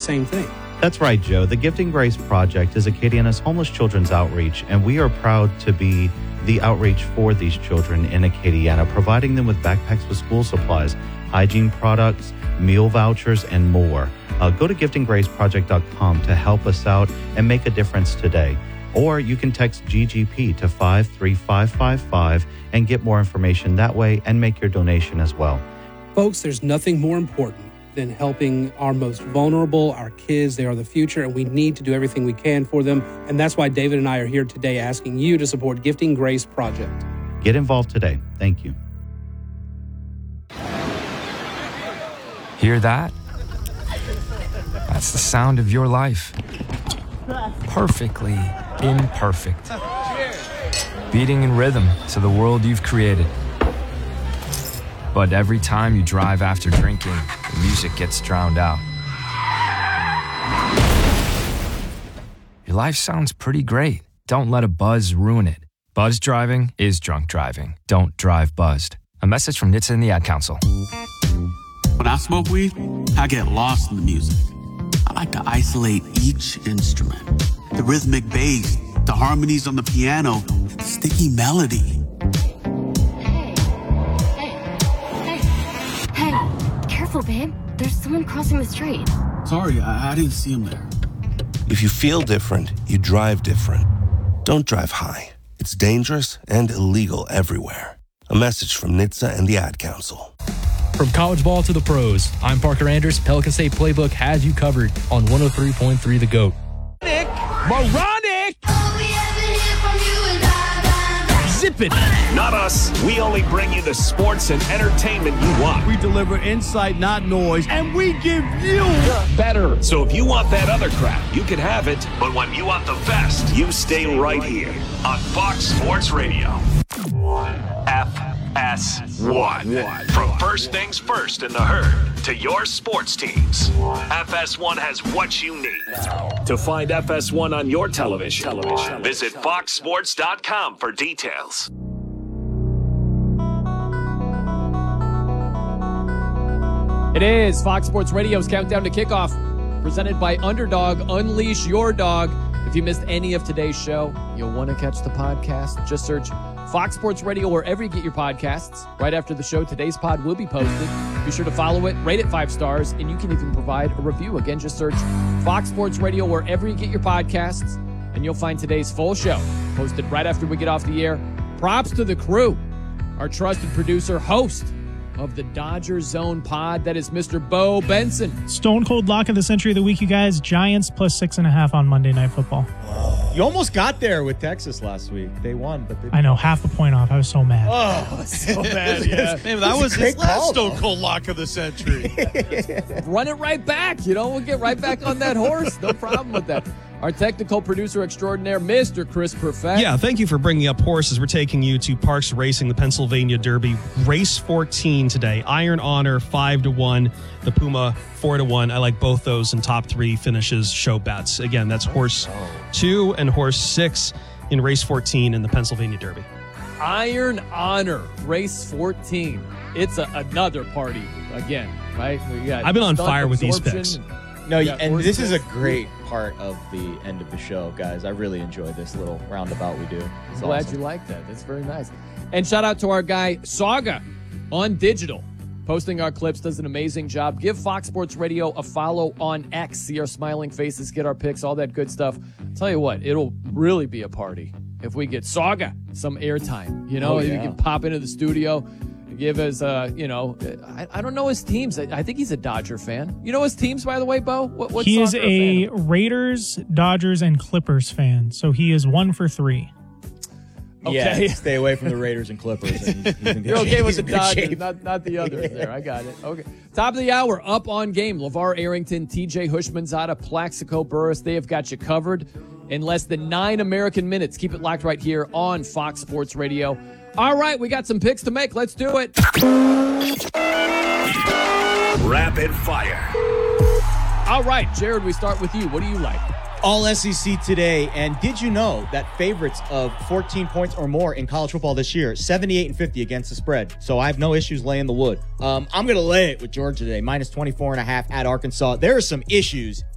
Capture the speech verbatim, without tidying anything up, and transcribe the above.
same thing. That's right, Joe. The Gifting Grace Project is Acadiana's homeless children's outreach, and we are proud to be the outreach for these children in Acadiana, providing them with backpacks with school supplies, hygiene products, meal vouchers, and more. Uh, go to gifting grace project dot com to help us out and make a difference today. Or you can text G G P to five three five five five and get more information that way and make your donation as well. Folks, there's nothing more important than helping our most vulnerable, our kids. They are the future, and we need to do everything we can for them. And that's why David and I are here today asking you to support Gifting Grace Project. Get involved today. Thank you. Hear that? That's the sound of your life. Perfectly imperfect. Beating in rhythm to the world you've created. But every time you drive after drinking, the music gets drowned out. Your life sounds pretty great. Don't let a buzz ruin it. Buzz driving is drunk driving. Don't drive buzzed. A message from N H T S A and the Ad Council. When I smoke weed, I get lost in the music. I like to isolate each instrument. The rhythmic bass, the harmonies on the piano, the sticky melody. Careful, babe. There's someone crossing the street. Sorry, I, I didn't see him there. If you feel different, you drive different. Don't drive high. It's dangerous and illegal everywhere. A message from N H T S A and the Ad Council. From college ball to the pros, I'm Parker Andrews. Pelican State Playbook has you covered on one oh three point three The GOAT. Nick Moronic! Zip it! Not us. We only bring you the sports and entertainment you want. We deliver insight, not noise, and we give you better. So if you want that other crap, you can have it. But when you want the best, you stay right here on Fox Sports Radio. F S one. From first things first in the herd to your sports teams, F S one has what you need. To find F S one on your television, television. visit fox sports dot com for details. It is Fox Sports Radio's Countdown to Kickoff, presented by Underdog. Unleash your dog. If you missed any of today's show, you'll want to catch the podcast. Just search Fox Sports Radio wherever you get your podcasts. Right after the show, today's pod will be posted. Be sure to follow it, rate it five stars, and you can even provide a review. Again, just search Fox Sports Radio wherever you get your podcasts, and you'll find today's full show posted right after we get off the air. Props to the crew, our trusted producer, host of the Dodger Zone pod. That is Mister Bo Benson. Stone cold lock of the century of the week, you guys. Giants plus six and a half on Monday Night Football. You almost got there with Texas last week. They won, but they I know, half a point off. I was so mad. Oh, so mad. Yeah. Man, that was his last Stone Cold lock of the century. Run it right back. You know, we'll get right back on that horse. No problem with that. Our technical producer extraordinaire, Mister Chris Perfett. Yeah, thank you for bringing up horses. We're taking you to Parks Racing, the Pennsylvania Derby. Race fourteen today. Iron Honor, five to one. The Puma, four to one. I like both those in top three finishes, show bets. Again, that's horse two and horse six in race fourteen in the Pennsylvania Derby. Iron Honor, race fourteen. It's a, another party again, right? We got I've been on fire with these picks. And, no, and this is a great part of the end of the show, guys. I really enjoy this little roundabout we do. It's Glad awesome. you like that. That's very nice. And shout out to our guy, Saga, on digital. Posting our clips, does an amazing job. Give Fox Sports Radio a follow on X. See our smiling faces, get our picks, all that good stuff. Tell you what, it'll really be a party if we get Saga some airtime. You know, oh, yeah. you can pop into the studio, give us, uh, you know, I, I don't know his teams. I, I think he's a Dodger fan. You know his teams, by the way, Bo? What, what's he is Saga a, a fan of? Raiders, Dodgers, and Clippers fan. So he is one for three. Okay. Yeah, stay away from the Raiders and Clippers. And he's in good You're okay shape. with the He's in good Dodgers, shape. not, not the others there. I got it. Okay. Top of the hour, up on game. LeVar Arrington, T J Hushmanzada, Plaxico Burress. They have got you covered in less than nine American minutes. Keep it locked right here on Fox Sports Radio. All right, we got some picks to make. Let's do it. Rapid fire. All right, Jared, we start with you. What do you like? All S E C today, and did you know that favorites of fourteen points or more in college football this year, seventy-eight and fifty against the spread. So I have no issues laying the wood. Um, I'm going to lay it with Georgia today, minus twenty-four and a half at Arkansas. There are some issues